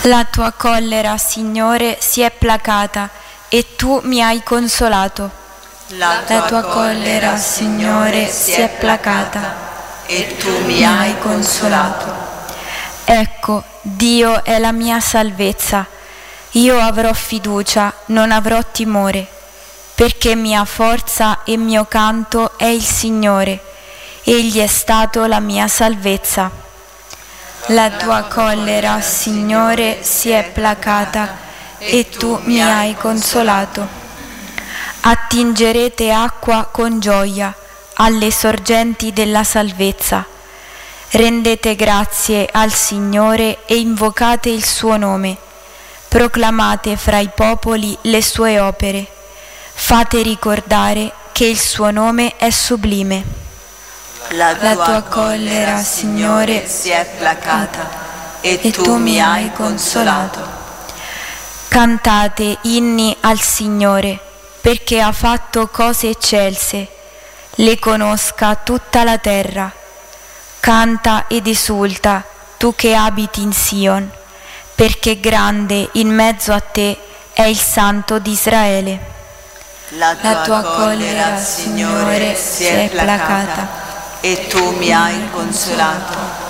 La tua collera, Signore, si è placata e tu mi hai consolato. La tua collera, Signore, si è placata e tu mi hai consolato. Ecco, Dio è la mia salvezza. Io avrò fiducia, non avrò timore, perché mia forza e mio canto è il Signore. Egli è stato la mia salvezza. La tua collera, Signore, si è placata e tu mi hai consolato. Attingerete acqua con gioia alle sorgenti della salvezza. Rendete grazie al Signore e invocate il suo nome. Proclamate fra i popoli le sue opere. Fate ricordare che il suo nome è sublime. La tua collera, Signore, si è placata e tu mi hai consolato. Cantate inni al Signore, perché ha fatto cose eccelse. Le conosca tutta la terra. Canta ed esulta, tu che abiti in Sion, perché grande in mezzo a te è il Santo di Israele. La tua collera, Signore, si è placata e tu mi hai consolato.